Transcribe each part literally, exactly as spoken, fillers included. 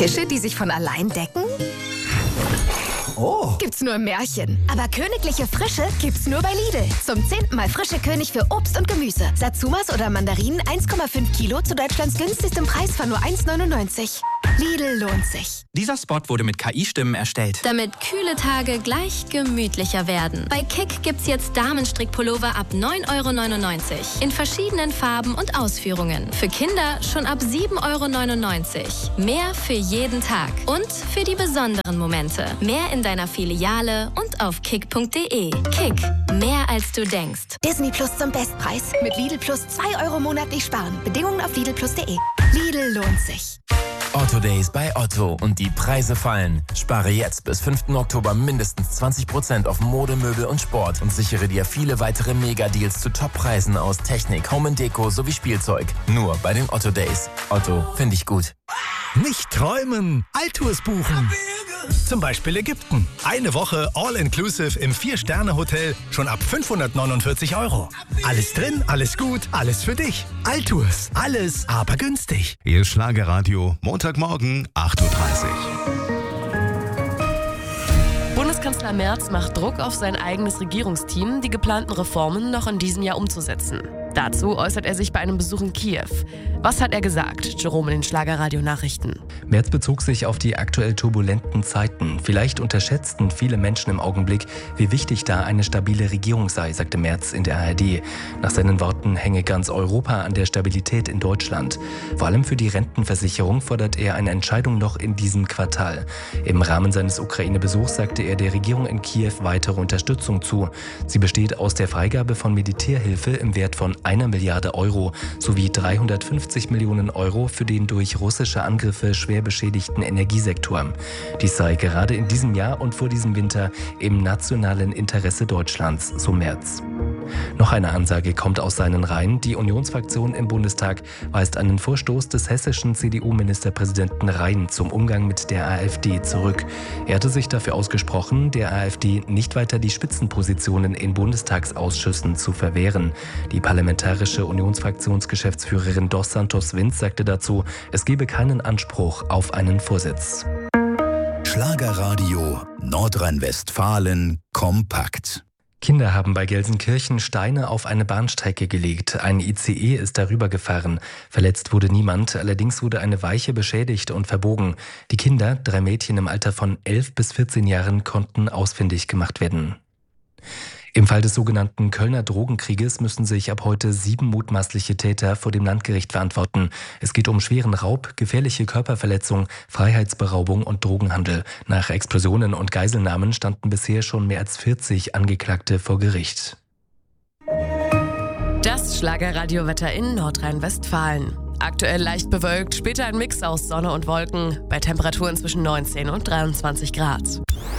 Tische, die sich von allein decken? Oh. Gibt's nur im Märchen. Aber königliche Frische gibt's nur bei Lidl. Zum zehnten Mal frische König für Obst und Gemüse. Satsumas oder Mandarinen eins Komma fünf Kilo zu Deutschlands günstigstem Preis von nur eins neunundneunzig. Lidl lohnt sich. Dieser Spot wurde mit K I-Stimmen erstellt. Damit kühle Tage gleich gemütlicher werden. Bei Kick gibt's jetzt Damenstrickpullover ab neun Euro neunundneunzig. In verschiedenen Farben und Ausführungen. Für Kinder schon ab sieben Euro neunundneunzig. Mehr für jeden Tag. Und für die besonderen Momente. Mehr in deiner Filiale und auf kick punkt de. Kick. Mehr als du denkst. Disney Plus zum Bestpreis. Mit Lidl Plus zwei Euro monatlich sparen. Bedingungen auf lidl plus punkt de. Lidl lohnt sich. Otto Days bei Otto und die Preise fallen. Spare jetzt bis fünften Oktober mindestens zwanzig Prozent auf Mode, Möbel und Sport und sichere dir viele weitere Megadeals zu Toppreisen aus Technik, Home and Deko sowie Spielzeug. Nur bei den Otto Days. Otto, finde ich gut. Nicht träumen, Alltours buchen. Zum Beispiel Ägypten. Eine Woche All-Inclusive im vier-Sterne-Hotel schon ab fünfhundertneunundvierzig Euro. Alles drin, alles gut, alles für dich. Alltours, alles aber günstig. Ihr Schlagerradio, Montagmorgen, acht Uhr dreißig. Bundeskanzler Merz macht Druck auf sein eigenes Regierungsteam, die geplanten Reformen noch in diesem Jahr umzusetzen. Dazu äußert er sich bei einem Besuch in Kiew. Was hat er gesagt? Jerome in den Schlagerradio-Nachrichten. Merz bezog sich auf die aktuell turbulenten Zeiten. Vielleicht unterschätzten viele Menschen im Augenblick, wie wichtig da eine stabile Regierung sei, sagte Merz in der A R D. Nach seinen Worten hänge ganz Europa an der Stabilität in Deutschland. Vor allem für die Rentenversicherung fordert er eine Entscheidung noch in diesem Quartal. Im Rahmen seines Ukraine-Besuchs sagte er der Regierung in Kiew weitere Unterstützung zu. Sie besteht aus der Freigabe von Militärhilfe im Wert von einer Milliarde Euro sowie dreihundertfünfzig Millionen Euro für den durch russische Angriffe schwer beschädigten Energiesektor. Dies sei gerade in diesem Jahr und vor diesem Winter im nationalen Interesse Deutschlands, so Merz. Noch eine Ansage kommt aus seinen Reihen. Die Unionsfraktion im Bundestag weist einen Vorstoß des hessischen C D U-Ministerpräsidenten Rhein zum Umgang mit der AfD zurück. Er hatte sich dafür ausgesprochen, der AfD nicht weiter die Spitzenpositionen in Bundestagsausschüssen zu verwehren. Die parlamentarische Unionsfraktionsgeschäftsführerin Dos Santos Vinz sagte dazu, es gebe keinen Anspruch auf einen Vorsitz. Schlagerradio Nordrhein-Westfalen kompakt. Kinder haben bei Gelsenkirchen Steine auf eine Bahnstrecke gelegt. Ein I C E ist darüber gefahren. Verletzt wurde niemand, allerdings wurde eine Weiche beschädigt und verbogen. Die Kinder, drei Mädchen im Alter von elf bis vierzehn Jahren, konnten ausfindig gemacht werden. Im Fall des sogenannten Kölner Drogenkrieges müssen sich ab heute sieben mutmaßliche Täter vor dem Landgericht verantworten. Es geht um schweren Raub, gefährliche Körperverletzung, Freiheitsberaubung und Drogenhandel. Nach Explosionen und Geiselnahmen standen bisher schon mehr als vierzig Angeklagte vor Gericht. Das Schlagerradiowetter in Nordrhein-Westfalen. Aktuell leicht bewölkt, später ein Mix aus Sonne und Wolken, bei Temperaturen zwischen neunzehn und dreiundzwanzig Grad.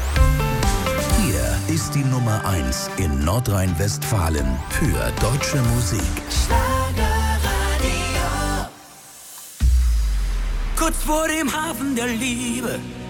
Hier ist die Nummer eins in Nordrhein-Westfalen für deutsche Musik. Schlagerradio. Kurz vor dem Hafen der Liebe